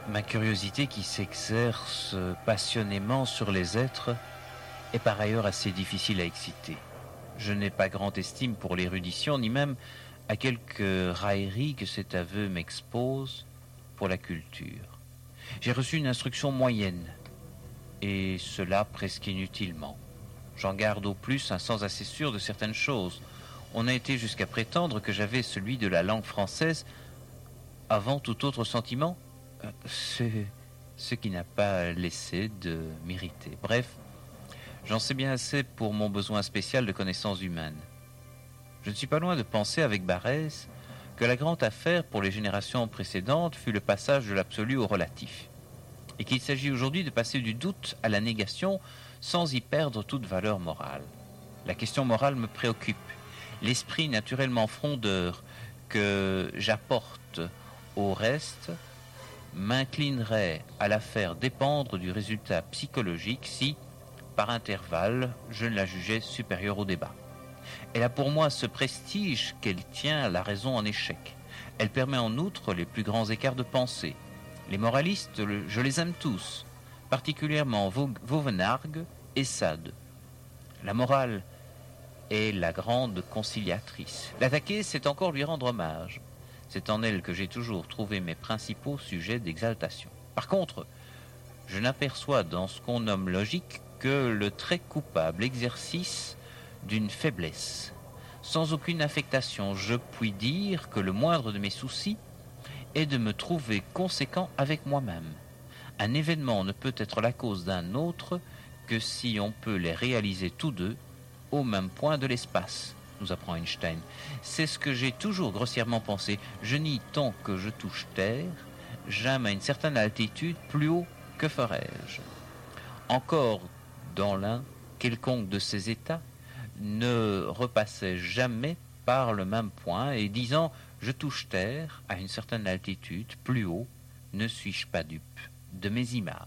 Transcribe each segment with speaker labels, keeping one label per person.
Speaker 1: Ma curiosité qui s'exerce passionnément sur les êtres est par ailleurs assez difficile à exciter. Je n'ai pas grande estime pour l'érudition, ni même à quelques railleries que cet aveu m'expose pour la culture. J'ai reçu une instruction moyenne, et cela presque inutilement. J'en garde au plus un sens assez sûr de certaines choses. On a été jusqu'à prétendre que j'avais celui de la langue française avant tout autre sentiment. C'est ce qui n'a pas laissé de m'irriter. Bref, j'en sais bien assez pour mon besoin spécial de connaissances humaines. Je ne suis pas loin de penser avec Barrès que la grande affaire pour les générations précédentes fut le passage de l'absolu au relatif, et qu'il s'agit aujourd'hui de passer du doute à la négation sans y perdre toute valeur morale. La question morale me préoccupe. L'esprit naturellement frondeur que j'apporte au reste m'inclinerait à la faire dépendre du résultat psychologique si, par intervalle, je ne la jugeais supérieure au débat. Elle a pour moi ce prestige qu'elle tient la raison en échec. Elle permet en outre les plus grands écarts de pensée. Les moralistes, je les aime tous, particulièrement Vauvenargues et Sade. La morale est la grande conciliatrice. L'attaquer, c'est encore lui rendre hommage. C'est en elle que j'ai toujours trouvé mes principaux sujets d'exaltation. Par contre, je n'aperçois dans ce qu'on nomme logique que le très coupable exercice d'une faiblesse. Sans aucune affectation, je puis dire que le moindre de mes soucis est de me trouver conséquent avec moi-même. Un événement ne peut être la cause d'un autre que si on peut les réaliser tous deux au même point de l'espace, nous apprend Einstein. C'est ce que j'ai toujours grossièrement pensé. Je nie tant que je touche terre, j'aime à une certaine altitude, plus haut que ferais-je. Encore dans l'un quelconque de ces états ne repassait jamais par le même point, et disant « je touche terre à une certaine altitude, plus haut, ne suis-je pas dupe de mes images ?»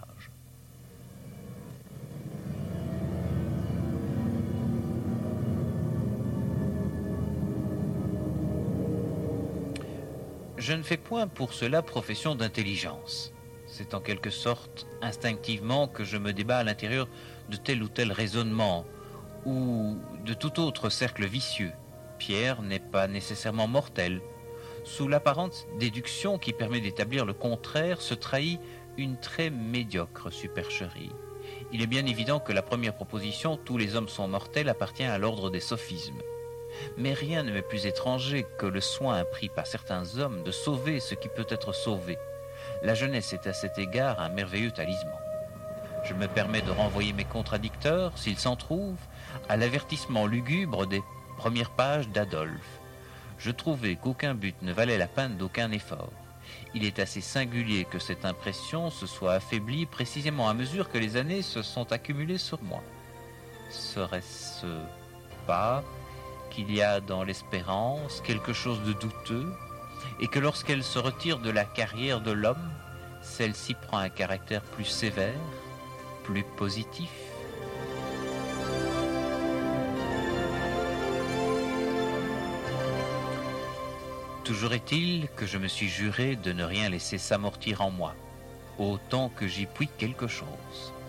Speaker 1: Je ne fais point pour cela profession d'intelligence. C'est en quelque sorte instinctivement que je me débat à l'intérieur de tel ou tel raisonnement ou de tout autre cercle vicieux. Pierre n'est pas nécessairement mortel. Sous l'apparente déduction qui permet d'établir le contraire se trahit une très médiocre supercherie. Il est bien évident que la première proposition « tous les hommes sont mortels » appartient à l'ordre des sophismes. Mais rien ne m'est plus étranger que le soin pris par certains hommes de sauver ce qui peut être sauvé. La jeunesse est à cet égard un merveilleux talisman. Je me permets de renvoyer mes contradicteurs, s'ils s'en trouvent, à l'avertissement lugubre des premières pages d'Adolphe. Je trouvais qu'aucun but ne valait la peine d'aucun effort. Il est assez singulier que cette impression se soit affaiblie précisément à mesure que les années se sont accumulées sur moi. Serait-ce pas qu'il y a dans l'espérance quelque chose de douteux, et que lorsqu'elle se retire de la carrière de l'homme, celle-ci prend un caractère plus sévère, plus positif? Toujours est-il que je me suis juré de ne rien laisser s'amortir en moi, autant que j'y puis quelque chose.